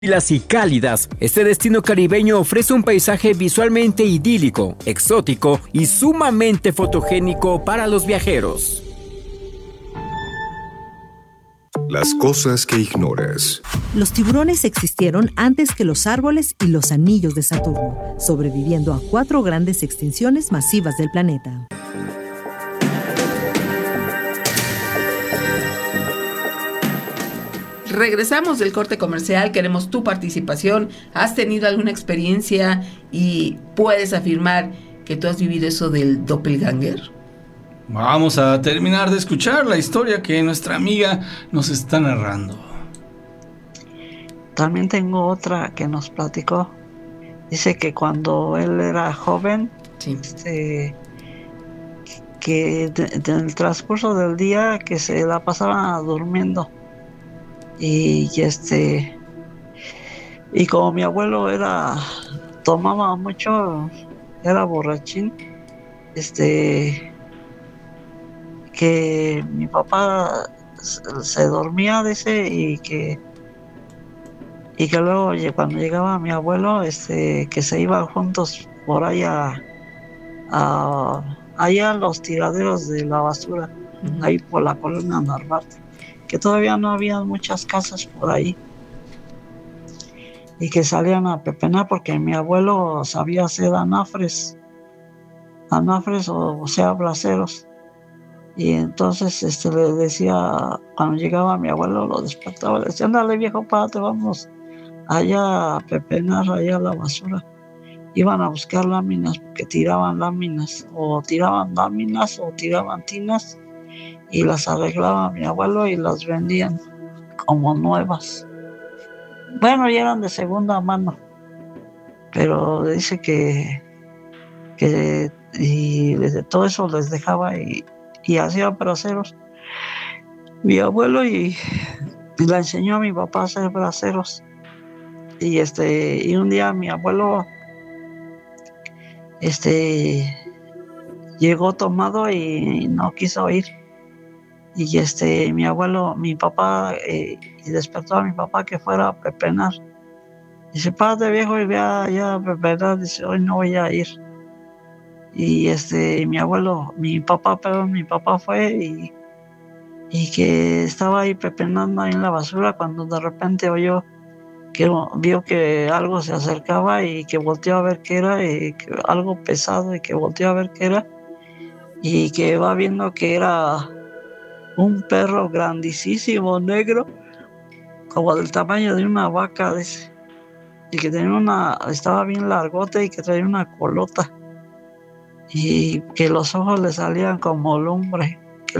Y cálidas, este destino caribeño ofrece un paisaje visualmente idílico, exótico y sumamente fotogénico para los viajeros. Las cosas que ignoras. Los tiburones existieron antes que los árboles y los anillos de Saturno, sobreviviendo a 4 grandes extinciones masivas del planeta. Regresamos del corte comercial, queremos tu participación. ¿Has tenido alguna experiencia y puedes afirmar que tú has vivido eso del doppelganger? Vamos a terminar de escuchar la historia que nuestra amiga nos está narrando. También tengo otra que nos platicó. Dice que cuando él era joven, sí. Que en el transcurso del día que se la pasaba durmiendo. Y como mi abuelo tomaba mucho, era borrachín, que mi papá se dormía, dice, y que luego cuando llegaba mi abuelo, que se iban juntos por allá a los tiraderos de la basura, uh-huh. Ahí por la colonia Narvarte, que todavía no había muchas casas por ahí, y que salían a pepenar porque mi abuelo sabía hacer anafres o sea, braseros. Y entonces le decía, cuando llegaba mi abuelo, lo despertaba, le decía, ándale viejo, párate, vamos allá a pepenar, allá a la basura. Iban a buscar láminas, porque tiraban láminas o tiraban tinas, y las arreglaba mi abuelo y las vendían como nuevas. Bueno, ya eran de segunda mano, pero dice que y desde todo eso les dejaba y hacía braseros. Mi abuelo y le enseñó a mi papá a hacer braseros. Y un día mi abuelo llegó tomado y no quiso ir. Y mi papá, y despertó a mi papá que fuera a pepenar. Dice, párate viejo y ve allá a pepenar. Dice, hoy no voy a ir. Y mi papá fue y que estaba ahí pepenando ahí en la basura cuando de repente vio que algo se acercaba y que volteó a ver qué era, y que algo pesado, y que volteó a ver qué era, y que va viendo que era un perro grandísimo, negro, como del tamaño de una vaca, dice, y que estaba bien largote y que traía una colota, y que los ojos le salían como lumbre,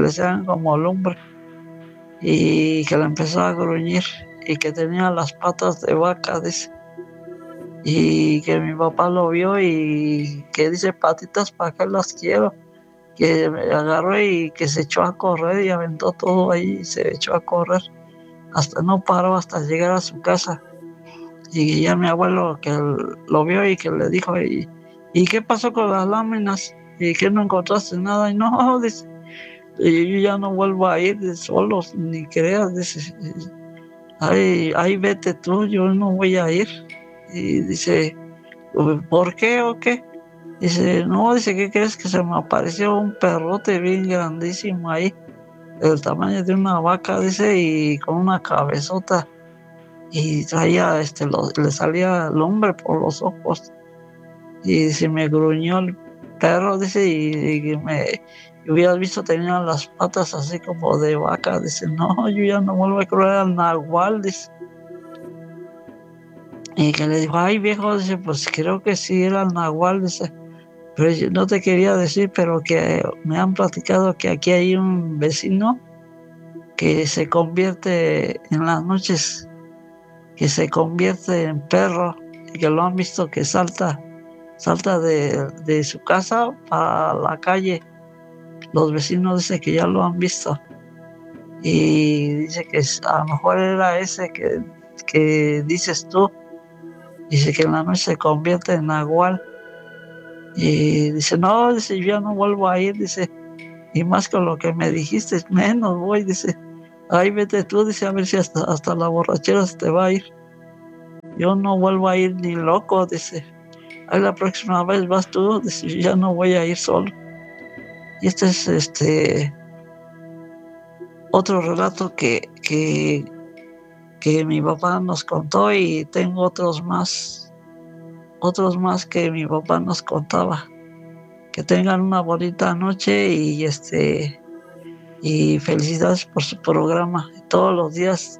y que le empezó a gruñir, y que tenía las patas de vaca, dice, y que mi papá lo vio y que dice, patitas, ¿para qué las quiero? Que me agarró y que se echó a correr y aventó todo ahí y se echó a correr. No paró hasta llegar a su casa. Y ya mi abuelo que lo vio y que le dijo, ¿y qué pasó con las láminas? ¿Y que no encontraste nada? Y no, dice, yo ya no vuelvo a ir solos, ni creas, dice, ahí vete tú, yo no voy a ir. Y dice, ¿por qué o qué? Dice, no, dice, ¿qué crees? Que se me apareció un perrote bien grandísimo ahí, del tamaño de una vaca, dice, y con una cabezota, y traía, le salía lumbre por los ojos, y dice, me gruñó el perro, dice, y hubieras visto, tenía las patas así como de vaca, dice, no, yo ya no vuelvo a creer al nahual, dice. Y que le dijo, ay viejo, dice, pues creo que sí era el nahual, dice, pero yo no te quería decir, pero que me han platicado que aquí hay un vecino que se convierte en las noches, que se convierte en perro, y que lo han visto que salta de su casa para la calle. Los vecinos dicen que ya lo han visto, y dice que a lo mejor era ese que dices tú. Dice que en la noche se convierte en nahual. Y dice, no, dice, yo ya no vuelvo a ir, dice, y más con lo que me dijiste, menos voy, dice, ahí vete tú, dice, a ver si hasta la borrachera se te va a ir. yo no vuelvo a ir ni loco, dice. Ahí la próxima vez vas tú, dice, yo ya no voy a ir solo. Y este es otro relato que mi papá nos contó, y tengo otros más que mi papá nos contaba. Que tengan una bonita noche y felicidades por su programa. Todos los días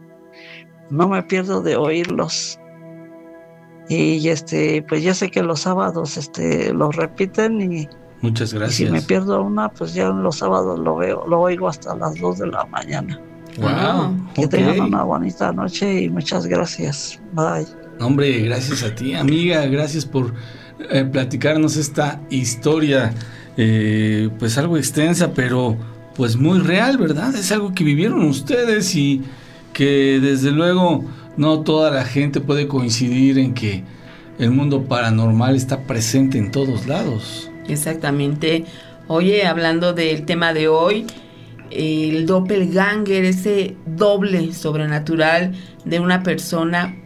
no me pierdo de oírlos. Y pues ya sé que los sábados los repiten, y muchas gracias. Y si me pierdo una, pues ya los sábados lo oigo hasta las 2 de la mañana. Wow. Que tengan una bonita noche y muchas gracias. Bye. Hombre, gracias a ti, amiga, gracias por platicarnos esta historia, pues algo extensa, pero pues muy real, ¿verdad? Es algo que vivieron ustedes y que desde luego no toda la gente puede coincidir en que el mundo paranormal está presente en todos lados. Exactamente. Oye, hablando del tema de hoy, el doppelganger, ese doble sobrenatural de una persona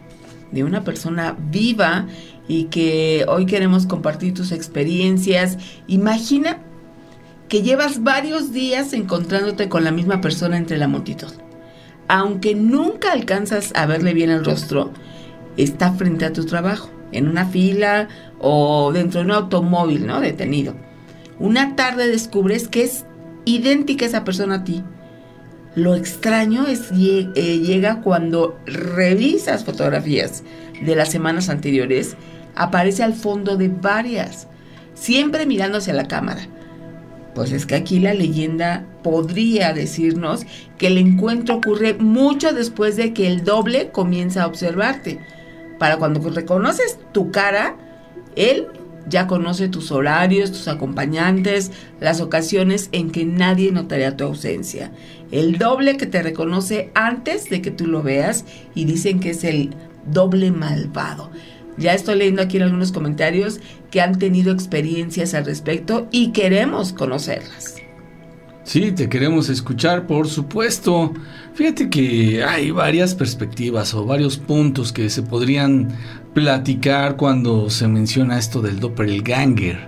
viva, y que hoy queremos compartir tus experiencias. Imagina que llevas varios días encontrándote con la misma persona entre la multitud. Aunque nunca alcanzas a verle bien el rostro, está frente a tu trabajo, en una fila o dentro de un automóvil, ¿no? Detenido. Una tarde descubres que es idéntica esa persona a ti. Lo extraño llega cuando revisas fotografías de las semanas anteriores. Aparece al fondo de varias, siempre mirando hacia la cámara. Pues es que aquí la leyenda podría decirnos que el encuentro ocurre mucho después de que el doble comienza a observarte. Para cuando reconoces tu cara, él ya conoce tus horarios, tus acompañantes, las ocasiones en que nadie notaría tu ausencia. El doble que te reconoce antes de que tú lo veas, y dicen que es el doble malvado. Ya estoy leyendo aquí en algunos comentarios que han tenido experiencias al respecto y queremos conocerlas. Sí, te queremos escuchar, por supuesto. Fíjate que hay varias perspectivas o varios puntos que se podrían platicar cuando se menciona esto del doppelganger.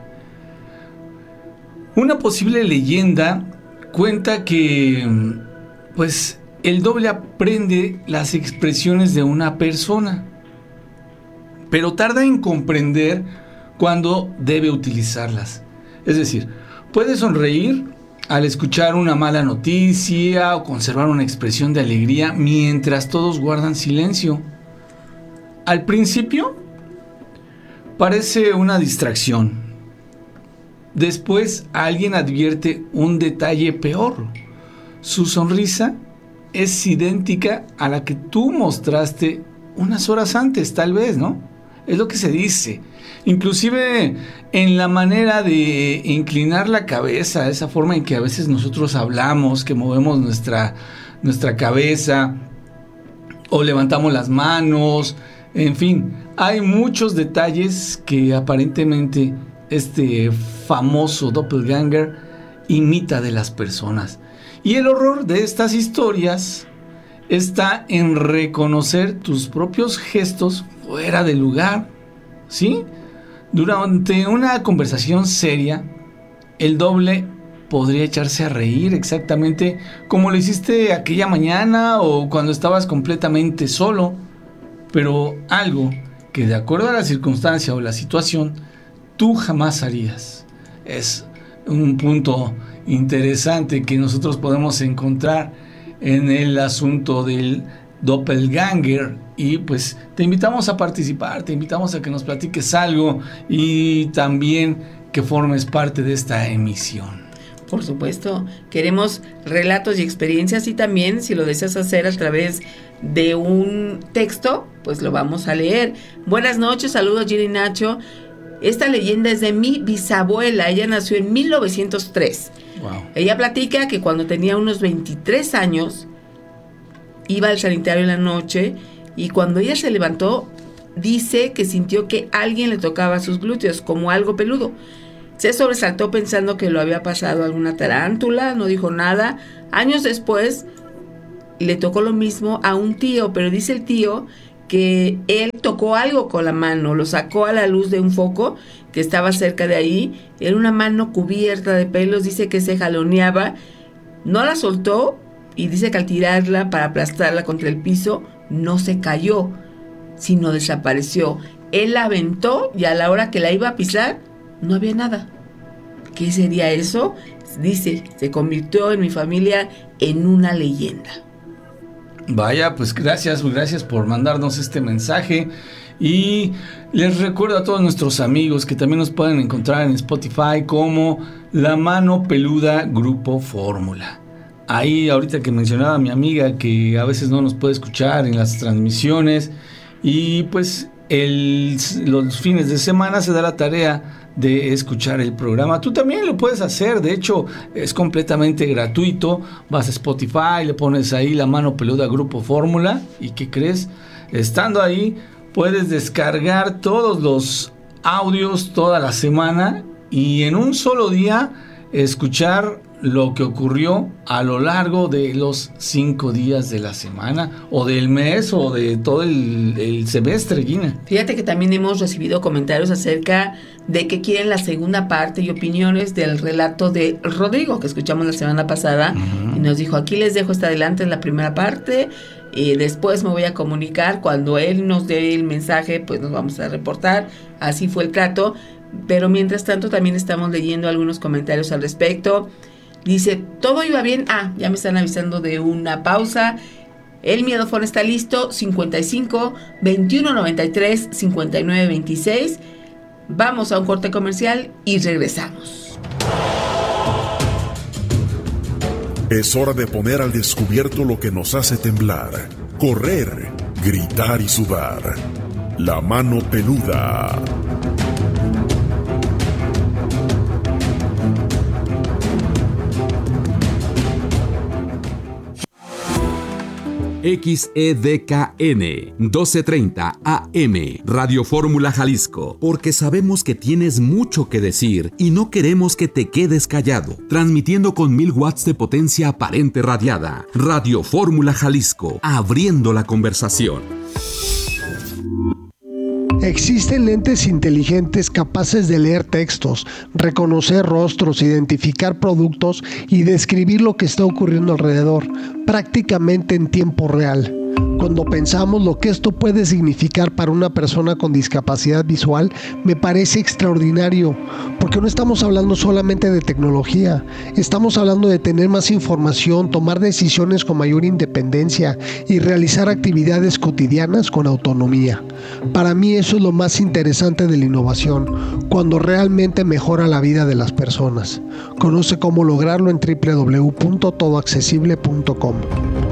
Una posible leyenda cuenta que, pues, el doble aprende las expresiones de una persona, pero tarda en comprender cuándo debe utilizarlas. Es decir, puede sonreír al escuchar una mala noticia o conservar una expresión de alegría mientras todos guardan silencio. Al principio parece una distracción. Después alguien advierte un detalle peor. Su sonrisa es idéntica a la que tú mostraste unas horas antes, tal vez, ¿no? Es lo que se dice. Inclusive en la manera de inclinar la cabeza, esa forma en que a veces nosotros hablamos, que movemos nuestra cabeza o levantamos las manos, en fin, hay muchos detalles que aparentemente este famoso doppelganger imita de las personas. Y el horror de estas historias está en reconocer tus propios gestos fuera de lugar, ¿sí? Durante una conversación seria, el doble podría echarse a reír exactamente como lo hiciste aquella mañana o cuando estabas completamente solo, pero algo que de acuerdo a la circunstancia o la situación, tú jamás harías. Es un punto interesante que nosotros podemos encontrar en el asunto del doppelganger, y pues te invitamos a participar, te invitamos a que nos platiques algo y también que formes parte de esta emisión. Por supuesto, queremos relatos y experiencias, y también si lo deseas hacer a través de un texto, pues lo vamos a leer. Buenas noches, saludos Gina y Nacho. Esta leyenda es de mi bisabuela, ella nació en 1903. Wow. Ella platica que cuando tenía unos 23 años, iba al sanitario en la noche, y cuando ella se levantó, dice que sintió que alguien le tocaba sus glúteos, como algo peludo. Se sobresaltó pensando que lo había pasado alguna tarántula, no dijo nada. Años después, le tocó lo mismo a un tío, pero dice el tío que él tocó algo con la mano, lo sacó a la luz de un foco que estaba cerca de ahí, era una mano cubierta de pelos, dice que se jaloneaba, no la soltó y dice que al tirarla para aplastarla contra el piso, no se cayó, sino desapareció. Él la aventó y a la hora que la iba a pisar, no había nada. ¿Qué sería eso? Dice, se convirtió en mi familia en una leyenda. Vaya, pues gracias por mandarnos este mensaje. Y les recuerdo a todos nuestros amigos que también nos pueden encontrar en Spotify como La Mano Peluda Grupo Fórmula. Ahí ahorita que mencionaba mi amiga que a veces no nos puede escuchar en las transmisiones y pues los fines de semana se da la tarea de escuchar el programa. Tú también lo puedes hacer, de hecho es completamente gratuito. Vas a Spotify, le pones ahí La Mano Peluda Grupo Fórmula y ¿qué crees? Estando ahí puedes descargar todos los audios toda la semana y en un solo día escuchar lo que ocurrió a lo largo de los 5 días de la semana o del mes o de todo el semestre, Gina. Fíjate que también hemos recibido comentarios acerca de que quieren la segunda parte y opiniones del relato de Rodrigo que escuchamos la semana pasada. Y nos dijo, aquí les dejo esta adelante en la primera parte y después me voy a comunicar cuando él nos dé el mensaje, pues nos vamos a reportar. Así fue el trato, pero mientras tanto también estamos leyendo algunos comentarios al respecto. Dice, todo iba bien. Ya me están avisando de una pausa. El miedofón está listo. 55 21 93 59 26. Vamos a un corte comercial y regresamos. Es hora de poner al descubierto lo que nos hace temblar, correr, gritar y sudar. La Mano Peluda. XEDKN 1230 AM Radio Fórmula Jalisco, porque sabemos que tienes mucho que decir y no queremos que te quedes callado. Transmitiendo con 1000 watts de potencia aparente radiada. Radio Fórmula Jalisco, abriendo la conversación. Existen lentes inteligentes capaces de leer textos, reconocer rostros, identificar productos y describir lo que está ocurriendo alrededor, prácticamente en tiempo real. Cuando pensamos lo que esto puede significar para una persona con discapacidad visual, me parece extraordinario, porque no estamos hablando solamente de tecnología, estamos hablando de tener más información, tomar decisiones con mayor independencia y realizar actividades cotidianas con autonomía. Para mí eso es lo más interesante de la innovación, cuando realmente mejora la vida de las personas. Conoce cómo lograrlo en www.todoaccesible.com.